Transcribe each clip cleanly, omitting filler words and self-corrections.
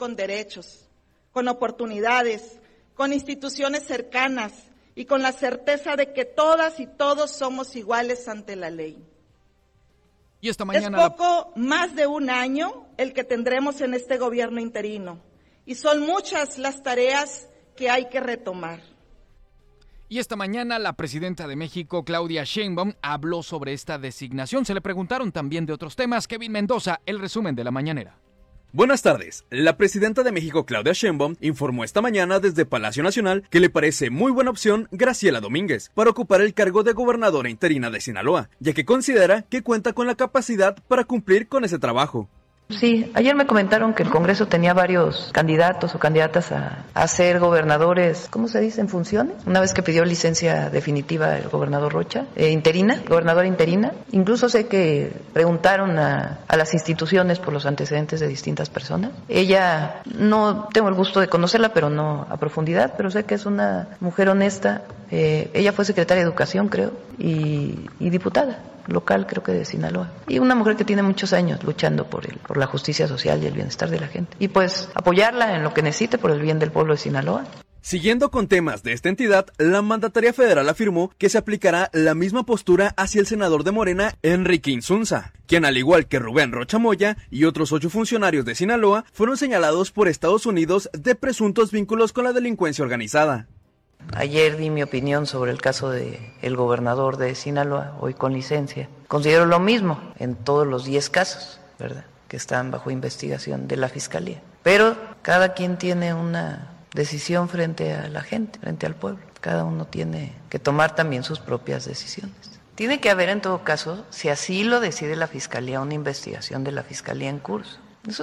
con derechos, con oportunidades, con instituciones cercanas y con la certeza de que todas y todos somos iguales ante la ley. Y esta mañana... Es poco más de un año el que tendremos en este gobierno interino y son muchas las tareas que hay que retomar. Y esta mañana la presidenta de México, Claudia Sheinbaum, habló sobre esta designación. Se le preguntaron también de otros temas. Kevin Mendoza, el resumen de la mañanera. Buenas tardes. La presidenta de México, Claudia Sheinbaum, informó esta mañana desde Palacio Nacional que le parece muy buena opción Graciela Domínguez para ocupar el cargo de gobernadora interina de Sinaloa, ya que considera que cuenta con la capacidad para cumplir con ese trabajo. Sí, ayer me comentaron que el Congreso tenía varios candidatos o candidatas a ser gobernadores, ¿cómo se dice? En funciones. Una vez que pidió licencia definitiva el gobernador Rocha, gobernadora interina. Incluso sé que preguntaron a las instituciones por los antecedentes de distintas personas. Ella, no tengo el gusto de conocerla, pero no a profundidad, pero sé que es una mujer honesta. Ella fue secretaria de Educación, creo, y diputada local, creo que de Sinaloa, y una mujer que tiene muchos años luchando por la justicia social y el bienestar de la gente, y pues apoyarla en lo que necesite por el bien del pueblo de Sinaloa. Siguiendo con temas de esta entidad, la mandataria federal afirmó que se aplicará la misma postura hacia el senador de Morena, Enrique Insunza, quien al igual que Rubén Rocha Moya y otros 8 funcionarios de Sinaloa, fueron señalados por Estados Unidos de presuntos vínculos con la delincuencia organizada. Ayer di mi opinión sobre el caso del gobernador de Sinaloa, hoy con licencia. Considero lo mismo en todos los 10 casos, ¿verdad?, que están bajo investigación de la Fiscalía. Pero cada quien tiene una decisión frente a la gente, frente al pueblo. Cada uno tiene que tomar también sus propias decisiones. Tiene que haber, en todo caso, si así lo decide la Fiscalía, una investigación de la Fiscalía en curso.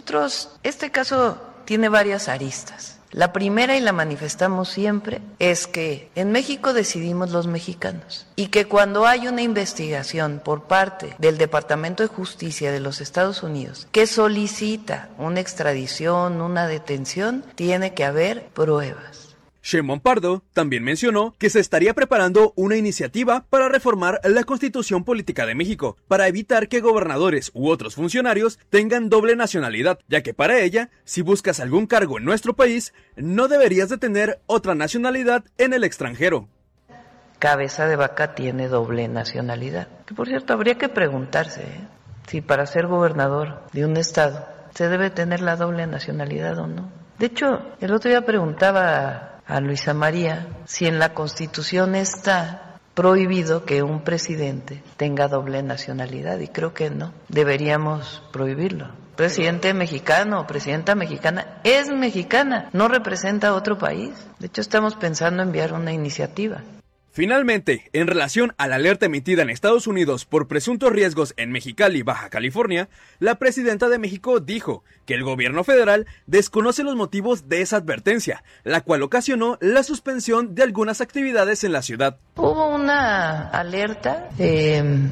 Este caso tiene varias aristas. La primera, y la manifestamos siempre, es que en México decidimos los mexicanos y que cuando hay una investigación por parte del Departamento de Justicia de los Estados Unidos que solicita una extradición, una detención, tiene que haber pruebas. Sheinbaum Pardo también mencionó que se estaría preparando una iniciativa para reformar la Constitución Política de México, para evitar que gobernadores u otros funcionarios tengan doble nacionalidad, ya que para ella, si buscas algún cargo en nuestro país, no deberías de tener otra nacionalidad en el extranjero. Cabeza de Vaca tiene doble nacionalidad. Que por cierto, habría que preguntarse si para ser gobernador de un estado se debe tener la doble nacionalidad o no. De hecho, el otro día preguntaba a Luisa María si en la Constitución está prohibido que un presidente tenga doble nacionalidad, y creo que no, deberíamos prohibirlo. Presidente mexicano o presidenta mexicana es mexicana, no representa a otro país. De hecho, estamos pensando enviar una iniciativa. Finalmente, en relación a la alerta emitida en Estados Unidos por presuntos riesgos en Mexicali, Baja California, la presidenta de México dijo que el gobierno federal desconoce los motivos de esa advertencia, la cual ocasionó la suspensión de algunas actividades en la ciudad. Hubo una alerta de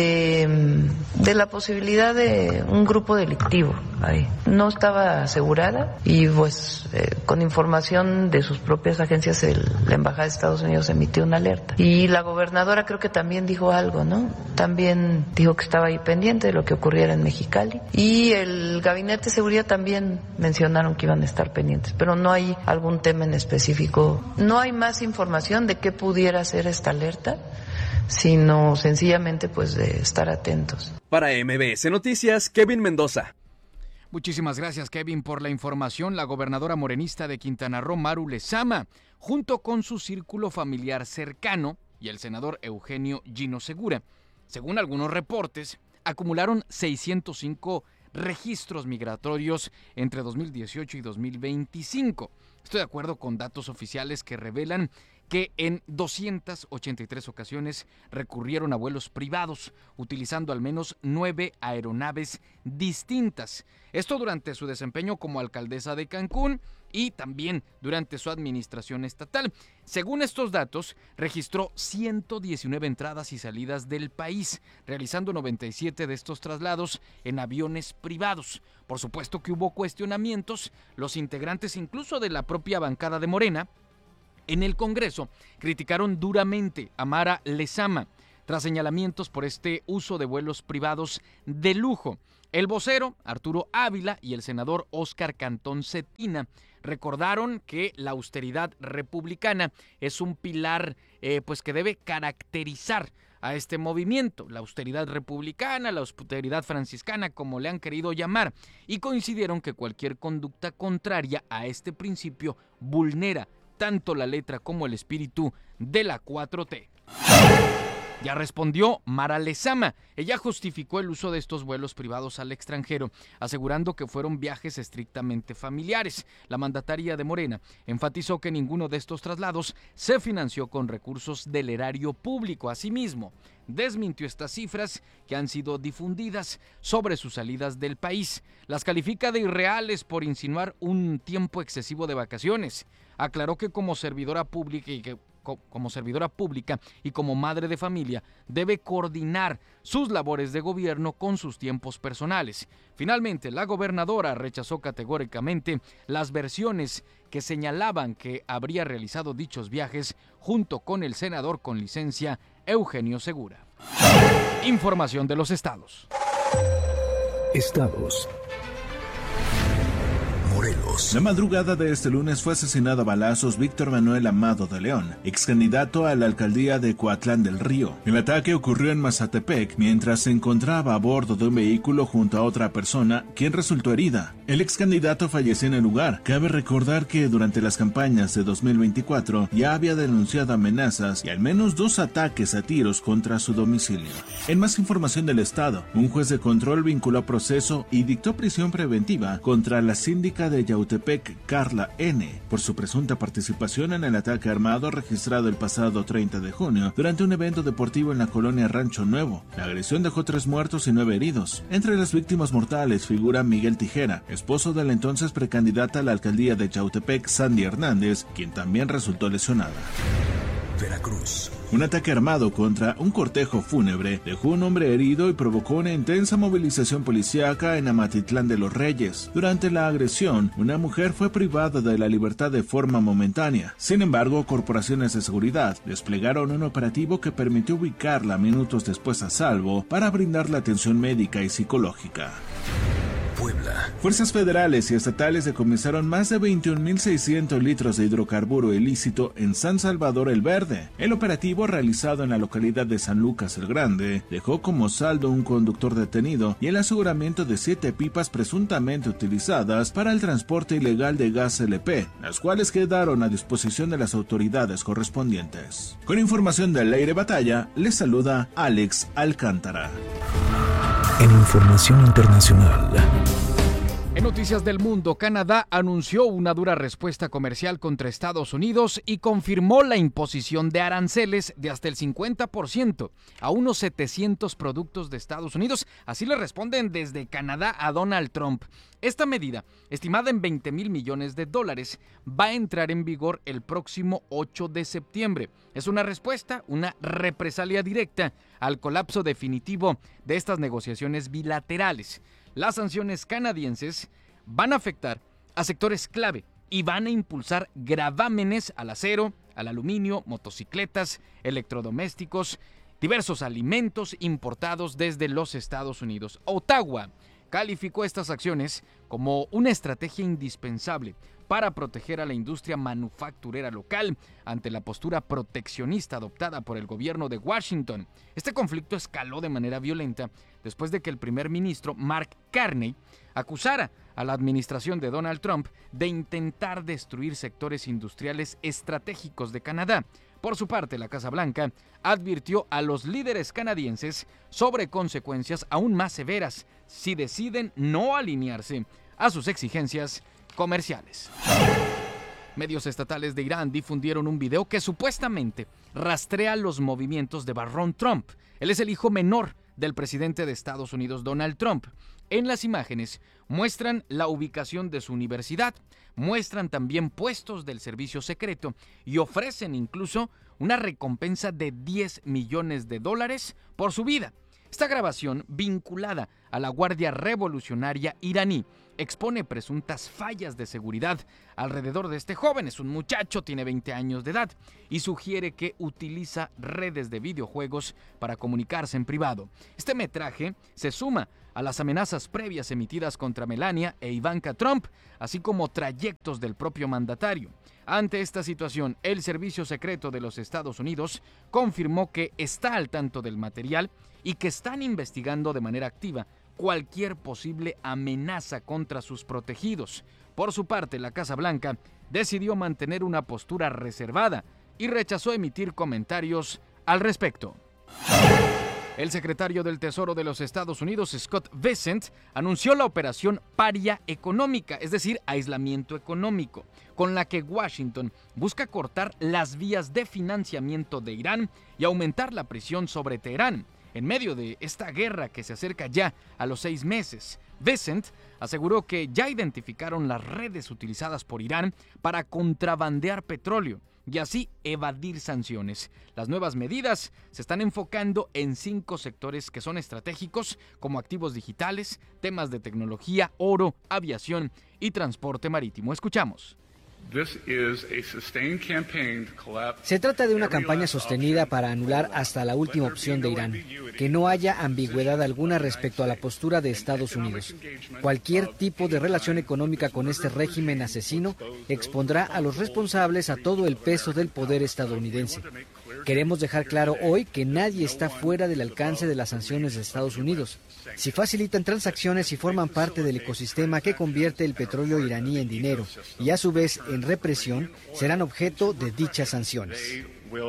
la posibilidad de un grupo delictivo ahí. No estaba asegurada y pues con información de sus propias agencias la Embajada de Estados Unidos emitió una alerta. Y la gobernadora creo que también dijo algo, ¿no? También dijo que estaba ahí pendiente de lo que ocurriera en Mexicali. Y el Gabinete de Seguridad también mencionaron que iban a estar pendientes, pero no hay algún tema en específico. No hay más información de qué pudiera ser esta alerta, sino sencillamente pues de estar atentos. Para MBS Noticias, Kevin Mendoza. Muchísimas gracias, Kevin, por la información. La gobernadora morenista de Quintana Roo, Maru Lezama, junto con su círculo familiar cercano y el senador Eugenio Gino Segura, según algunos reportes, acumularon 605 registros migratorios entre 2018 y 2025. Estoy de acuerdo con datos oficiales que revelan que en 283 ocasiones recurrieron a vuelos privados, utilizando al menos 9 aeronaves distintas. Esto durante su desempeño como alcaldesa de Cancún y también durante su administración estatal. Según estos datos, registró 119 entradas y salidas del país, realizando 97 de estos traslados en aviones privados. Por supuesto que hubo cuestionamientos, los integrantes incluso de la propia bancada de Morena en el Congreso criticaron duramente a Mara Lezama tras señalamientos por este uso de vuelos privados de lujo. El vocero, Arturo Ávila, y el senador Óscar Cantón Cetina recordaron que la austeridad republicana es un pilar pues que debe caracterizar a este movimiento, la austeridad republicana, la austeridad franciscana, como le han querido llamar, y coincidieron que cualquier conducta contraria a este principio vulnera tanto la letra como el espíritu de la 4T. Ya respondió Mara Lezama. Ella justificó el uso de estos vuelos privados al extranjero, asegurando que fueron viajes estrictamente familiares. La mandataria de Morena enfatizó que ninguno de estos traslados se financió con recursos del erario público. Asimismo, desmintió estas cifras que han sido difundidas sobre sus salidas del país. Las califica de irreales por insinuar un tiempo excesivo de vacaciones. Aclaró que como servidora pública y como madre de familia debe coordinar sus labores de gobierno con sus tiempos personales. Finalmente, la gobernadora rechazó categóricamente las versiones que señalaban que habría realizado dichos viajes junto con el senador con licencia Eugenio Segura. Información de los estados. Estados. Morelos. La madrugada de este lunes fue asesinado a balazos Víctor Manuel Amado de León, ex candidato a la alcaldía de Coatlán del Río. El ataque ocurrió en Mazatepec mientras se encontraba a bordo de un vehículo junto a otra persona, quien resultó herida. El ex candidato falleció en el lugar. Cabe recordar que durante las campañas de 2024 ya había denunciado amenazas y al menos 2 ataques a tiros contra su domicilio. En más información del estado, un juez de control vinculó a proceso y dictó prisión preventiva contra la síndica de Yautepec, Carla N., por su presunta participación en el ataque armado registrado el pasado 30 de junio durante un evento deportivo en la colonia Rancho Nuevo. La agresión dejó 3 muertos y 9 heridos. Entre las víctimas mortales figura Miguel Tijera, esposo de la entonces precandidata a la alcaldía de Yautepec, Sandy Hernández, quien también resultó lesionada. Veracruz. Un ataque armado contra un cortejo fúnebre dejó un hombre herido y provocó una intensa movilización policíaca en Amatitlán de los Reyes. Durante la agresión, una mujer fue privada de la libertad de forma momentánea. Sin embargo, corporaciones de seguridad desplegaron un operativo que permitió ubicarla minutos después a salvo para brindarle atención médica y psicológica. Puebla. Fuerzas federales y estatales decomisaron más de 21.600 litros de hidrocarburo ilícito en San Salvador el Verde. El operativo, realizado en la localidad de San Lucas el Grande, dejó como saldo un conductor detenido y el aseguramiento de 7 pipas presuntamente utilizadas para el transporte ilegal de gas LP, las cuales quedaron a disposición de las autoridades correspondientes. Con información del aire batalla, les saluda Alex Alcántara. En información internacional. En noticias del mundo, Canadá anunció una dura respuesta comercial contra Estados Unidos y confirmó la imposición de aranceles de hasta el 50% a unos 700 productos de Estados Unidos. Así le responden desde Canadá a Donald Trump. Esta medida, estimada en $20,000 millones, va a entrar en vigor el próximo 8 de septiembre. Es una respuesta, una represalia directa al colapso definitivo de estas negociaciones bilaterales. Las sanciones canadienses van a afectar a sectores clave y van a impulsar gravámenes al acero, al aluminio, motocicletas, electrodomésticos, diversos alimentos importados desde los Estados Unidos. Ottawa calificó estas acciones como una estrategia indispensable para proteger a la industria manufacturera local ante la postura proteccionista adoptada por el gobierno de Washington. Este conflicto escaló de manera violenta después de que el primer ministro Mark Carney acusara a la administración de Donald Trump de intentar destruir sectores industriales estratégicos de Canadá. Por su parte, la Casa Blanca advirtió a los líderes canadienses sobre consecuencias aún más severas si deciden no alinearse a sus exigencias comerciales. Medios estatales de Irán difundieron un video que supuestamente rastrea los movimientos de Barron Trump. Él es el hijo menor del presidente de Estados Unidos, Donald Trump. En las imágenes muestran la ubicación de su universidad, muestran también puestos del servicio secreto y ofrecen incluso una recompensa de $10 millones por su vida. Esta grabación, vinculada a la Guardia Revolucionaria iraní, expone presuntas fallas de seguridad alrededor de este joven. Es un muchacho, tiene 20 años de edad y sugiere que utiliza redes de videojuegos para comunicarse en privado. Este metraje se suma a las amenazas previas emitidas contra Melania e Ivanka Trump, así como trayectos del propio mandatario. Ante esta situación, el Servicio Secreto de los Estados Unidos confirmó que está al tanto del material y que están investigando de manera activa cualquier posible amenaza contra sus protegidos. Por su parte, la Casa Blanca decidió mantener una postura reservada y rechazó emitir comentarios al respecto. El secretario del Tesoro de los Estados Unidos, Scott Bessent, anunció la operación paria económica, es decir, aislamiento económico, con la que Washington busca cortar las vías de financiamiento de Irán y aumentar la presión sobre Teherán, en medio de esta guerra que se acerca ya a los 6 meses. Bessent aseguró que ya identificaron las redes utilizadas por Irán para contrabandear petróleo y así evadir sanciones. Las nuevas medidas se están enfocando en 5 sectores que son estratégicos, como activos digitales, temas de tecnología, oro, aviación y transporte marítimo. Escuchamos. Se trata de una campaña sostenida para anular hasta la última opción de Irán, que no haya ambigüedad alguna respecto a la postura de Estados Unidos. Cualquier tipo de relación económica con este régimen asesino expondrá a los responsables a todo el peso del poder estadounidense. Queremos dejar claro hoy que nadie está fuera del alcance de las sanciones de Estados Unidos. Si facilitan transacciones y forman parte del ecosistema que convierte el petróleo iraní en dinero y a su vez en represión, serán objeto de dichas sanciones.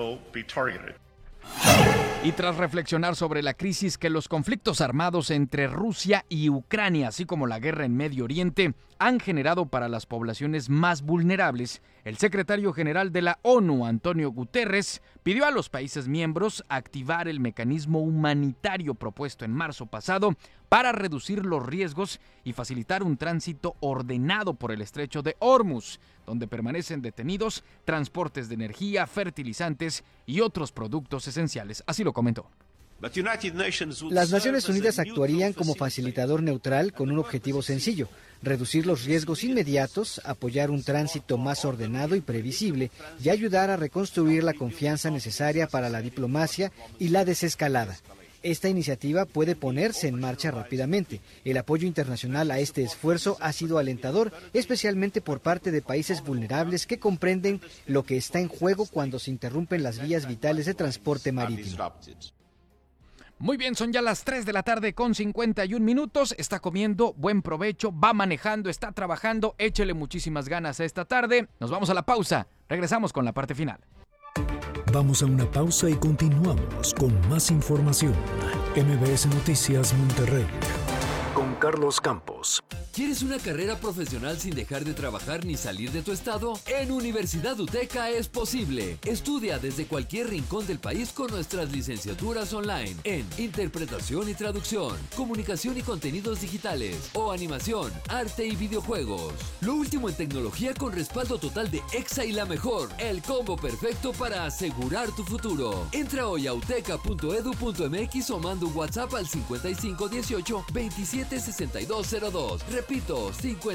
Y tras reflexionar sobre la crisis que los conflictos armados entre Rusia y Ucrania, así como la guerra en Medio Oriente, han generado para las poblaciones más vulnerables, el secretario general de la ONU, Antonio Guterres, pidió a los países miembros activar el mecanismo humanitario propuesto en marzo pasado para reducir los riesgos y facilitar un tránsito ordenado por el estrecho de Hormuz, donde permanecen detenidos transportes de energía, fertilizantes y otros productos esenciales. Así lo comentó. Las Naciones Unidas actuarían como facilitador neutral con un objetivo sencillo: reducir los riesgos inmediatos, apoyar un tránsito más ordenado y previsible y ayudar a reconstruir la confianza necesaria para la diplomacia y la desescalada. Esta iniciativa puede ponerse en marcha rápidamente. El apoyo internacional a este esfuerzo ha sido alentador, especialmente por parte de países vulnerables que comprenden lo que está en juego cuando se interrumpen las vías vitales de transporte marítimo. Muy bien, son ya las 3 de la tarde con 51 minutos. Está comiendo, buen provecho, va manejando, está trabajando. Échele muchísimas ganas a esta tarde. Nos vamos a la pausa. Regresamos con la parte final. Vamos a una pausa y continuamos con más información. MBS Noticias Monterrey con Carlos Campos. ¿Quieres una carrera profesional sin dejar de trabajar ni salir de tu estado? En Universidad UTECA es posible. Estudia desde cualquier rincón del país con nuestras licenciaturas online en Interpretación y Traducción, Comunicación y Contenidos Digitales o Animación, Arte y Videojuegos. Lo último en tecnología con respaldo total de EXA y la mejor. El combo perfecto para asegurar tu futuro. Entra hoy a uteca.edu.mx o manda un WhatsApp al 5518 276202. Repito,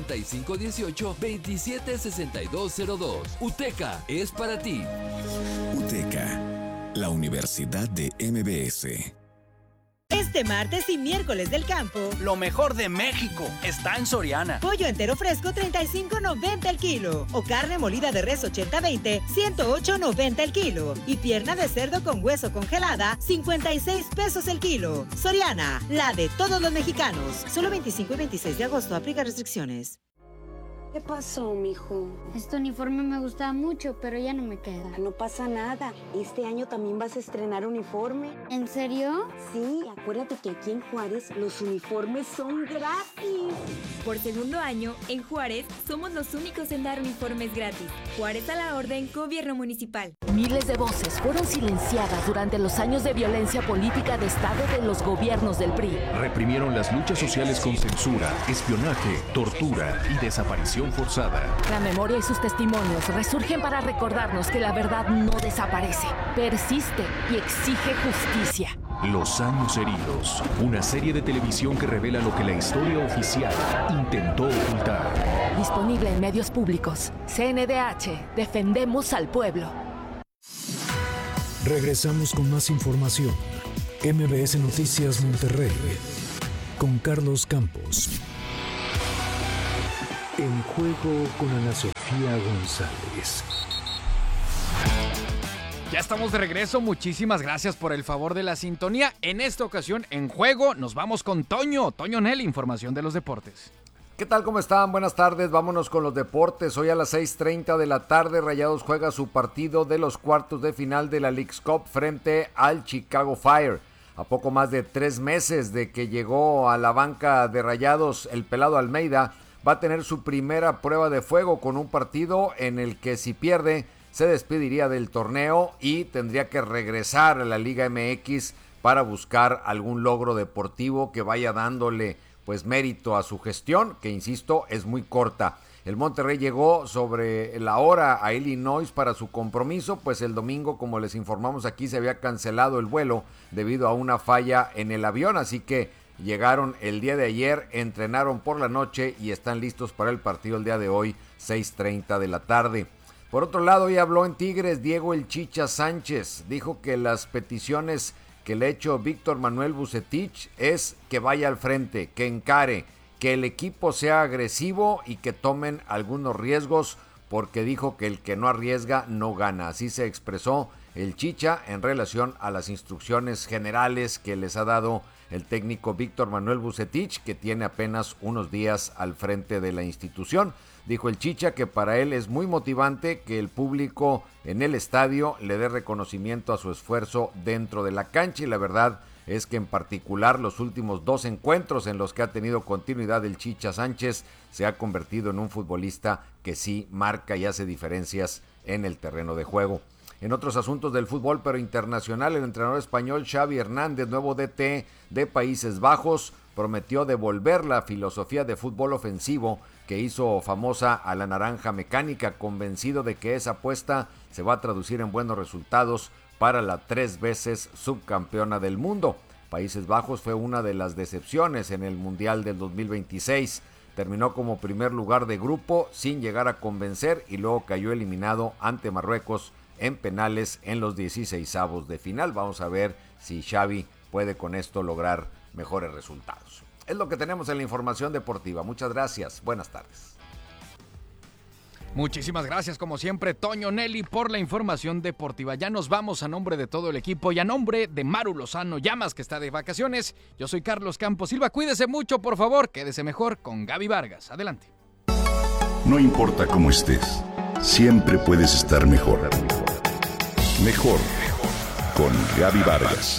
5518-276202. UTECA es para ti. UTECA, la Universidad de MBS. Este martes y miércoles del campo, lo mejor de México está en Soriana. Pollo entero fresco, $35.90 el kilo. O carne molida de res 80-20, $108.90 el kilo. Y pierna de cerdo con hueso congelada, 56 pesos el kilo. Soriana, la de todos los mexicanos. Solo 25 y 26 de agosto, aplica restricciones. ¿Qué pasó, mijo? Este uniforme me gustaba mucho, pero ya no me queda. No pasa nada. Este año también vas a estrenar uniforme. ¿En serio? Sí, acuérdate que aquí en Juárez los uniformes son gratis. Por segundo año, en Juárez, somos los únicos en dar uniformes gratis. Juárez a la orden, Gobierno Municipal. Miles de voces fueron silenciadas durante los años de violencia política de Estado de los gobiernos del PRI. Reprimieron las luchas sociales con censura, espionaje, tortura y desaparición forzada. La memoria y sus testimonios resurgen para recordarnos que la verdad no desaparece, persiste y exige justicia. Los años heridos, una serie de televisión que revela lo que la historia oficial intentó ocultar. Disponible en medios públicos. CNDH, defendemos al pueblo. Regresamos con más información. MBS Noticias Monterrey con Carlos Campos. En juego con Ana Sofía González. Ya estamos de regreso, muchísimas gracias por el favor de la sintonía. En esta ocasión, en juego, nos vamos con Toño Nelly, información de los deportes. ¿Qué tal? ¿Cómo están? Buenas tardes, vámonos con los deportes. Hoy a las 6:30 de la tarde, Rayados juega su partido de los cuartos de final de la Leagues Cup frente al Chicago Fire. A poco más de 3 meses de que llegó a la banca de Rayados, el pelado Almeida va a tener su primera prueba de fuego con un partido en el que si pierde se despediría del torneo y tendría que regresar a la Liga MX para buscar algún logro deportivo que vaya dándole pues mérito a su gestión, que insisto es muy corta. El Monterrey llegó sobre la hora a Illinois para su compromiso, pues el domingo, como les informamos aquí, se había cancelado el vuelo debido a una falla en el avión, así que llegaron el día de ayer, entrenaron por la noche y están listos para el partido el día de hoy, 6:30 de la tarde. Por otro lado, hoy habló en Tigres Diego El Chicha Sánchez, dijo que las peticiones que le ha hecho Víctor Manuel Vucetich es que vaya al frente, que encare, que el equipo sea agresivo y que tomen algunos riesgos, porque dijo que el que no arriesga no gana. Así se expresó el Chicha en relación a las instrucciones generales que les ha dado el técnico Víctor Manuel Vucetich, que tiene apenas unos días al frente de la institución. Dijo el Chicha que para él es muy motivante que el público en el estadio le dé reconocimiento a su esfuerzo dentro de la cancha, y la verdad es que en particular los últimos 2 encuentros en los que ha tenido continuidad el Chicha Sánchez se ha convertido en un futbolista que sí marca y hace diferencias en el terreno de juego. En otros asuntos del fútbol pero internacional, el entrenador español Xavi Hernández, nuevo DT de Países Bajos, prometió devolver la filosofía de fútbol ofensivo que hizo famosa a la naranja mecánica, convencido de que esa apuesta se va a traducir en buenos resultados para la 3 veces subcampeona del mundo. Países Bajos fue una de las decepciones en el Mundial del 2026. Terminó como primer lugar de grupo sin llegar a convencer y luego cayó eliminado ante Marruecos en penales en los 16avos de final. Vamos a ver si Xavi puede con esto lograr mejores resultados. Es lo que tenemos en la información deportiva. Muchas gracias. Buenas tardes. Muchísimas gracias, como siempre, Toño Nelly, por la información deportiva. Ya nos vamos a nombre de todo el equipo y a nombre de Maru Lozano Llamas, que está de vacaciones. Yo soy Carlos Campos Silva. Cuídese mucho, por favor. Quédese mejor con Gaby Vargas. Adelante. No importa cómo estés, siempre puedes estar mejor. Mejor con Gaby Vargas.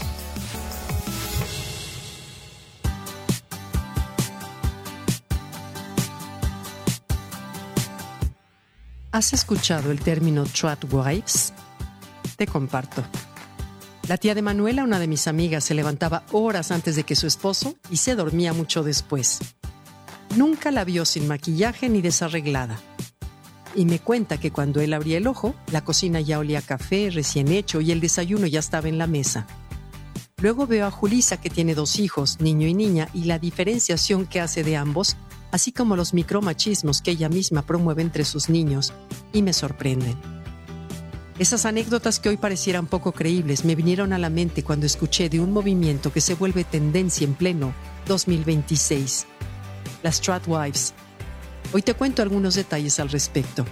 ¿Has escuchado el término Trat Wives? Te comparto. La tía de Manuela, una de mis amigas, se levantaba horas antes de que su esposo y se dormía mucho después. Nunca la vio sin maquillaje ni desarreglada. Y me cuenta que cuando él abría el ojo, la cocina ya olía a café recién hecho y el desayuno ya estaba en la mesa. Luego veo a Julisa, que tiene 2 hijos, niño y niña, y la diferenciación que hace de ambos, así como los micromachismos que ella misma promueve entre sus niños, y me sorprenden. Esas anécdotas que hoy parecieran poco creíbles me vinieron a la mente cuando escuché de un movimiento que se vuelve tendencia en pleno 2026, las Trat Wives. Hoy te cuento algunos detalles al respecto.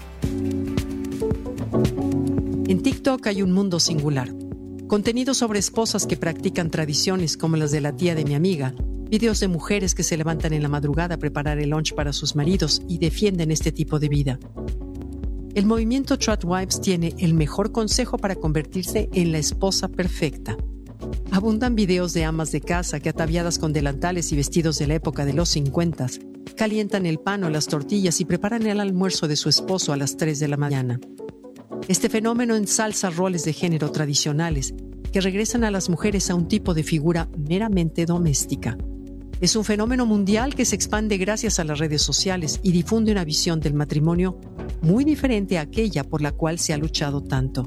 En TikTok hay un mundo singular. Contenido sobre esposas que practican tradiciones como las de la tía de mi amiga, videos de mujeres que se levantan en la madrugada a preparar el lunch para sus maridos y defienden este tipo de vida. El movimiento Trat Wives tiene el mejor consejo para convertirse en la esposa perfecta. Abundan videos de amas de casa que, ataviadas con delantales y vestidos de la época de los 50, calientan el pan o las tortillas y preparan el almuerzo de su esposo a las 3 de la mañana. Este fenómeno ensalza roles de género tradicionales que regresan a las mujeres a un tipo de figura meramente doméstica. Es un fenómeno mundial que se expande gracias a las redes sociales y difunde una visión del matrimonio muy diferente a aquella por la cual se ha luchado tanto.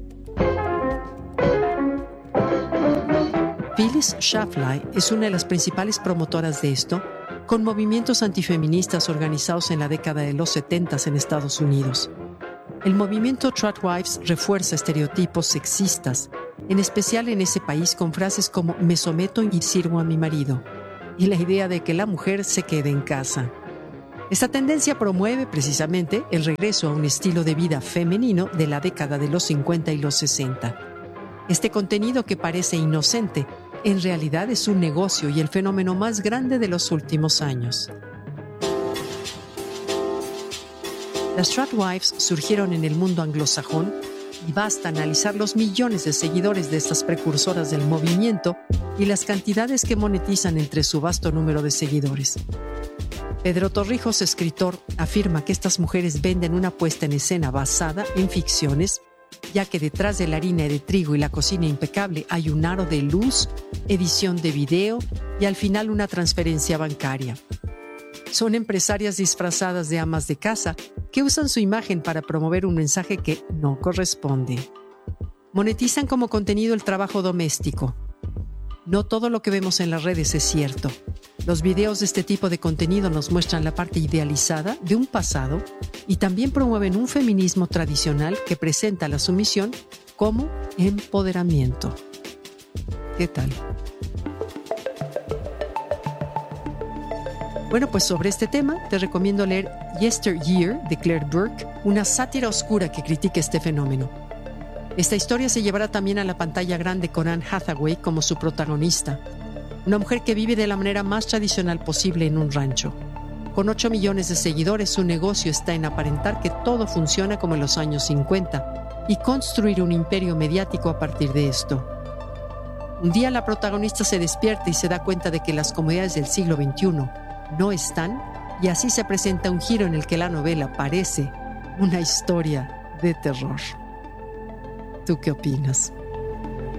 Phyllis Schlafly es una de las principales promotoras de esto, con movimientos antifeministas organizados en la década de los 70 en Estados Unidos. El movimiento Trat Wives refuerza estereotipos sexistas, en especial en ese país, con frases como "me someto y sirvo a mi marido". y la idea de que la mujer se quede en casa. Esta tendencia promueve precisamente el regreso a un estilo de vida femenino de la década de los 50 y los 60. Este contenido que parece inocente, en realidad es un negocio y el fenómeno más grande de los últimos años. Las Stratwives surgieron en el mundo anglosajón y basta analizar los millones de seguidores de estas precursoras del movimiento y las cantidades que monetizan entre su vasto número de seguidores. Pedro Torrijos, escritor, afirma que estas mujeres venden una puesta en escena basada en ficciones, ya que detrás de la harina de trigo y la cocina impecable hay un aro de luz, edición de video y al final una transferencia bancaria. Son empresarias disfrazadas de amas de casa que usan su imagen para promover un mensaje que no corresponde. Monetizan como contenido el trabajo doméstico. No todo lo que vemos en las redes es cierto. Los videos de este tipo de contenido nos muestran la parte idealizada de un pasado y también promueven un feminismo tradicional que presenta la sumisión como empoderamiento. ¿Qué tal? Bueno, pues sobre este tema te recomiendo leer Yesteryear de Claire Burke, una sátira oscura que critica este fenómeno. Esta historia se llevará también a la pantalla grande con Anne Hathaway como su protagonista, una mujer que vive de la manera más tradicional posible en un rancho. Con 8 millones de seguidores, su negocio está en aparentar que todo funciona como en los años 50 y construir un imperio mediático a partir de esto. Un día la protagonista se despierta y se da cuenta de que las comodidades del siglo XXI no están, y así se presenta un giro en el que la novela parece una historia de terror. ¿Tú qué opinas?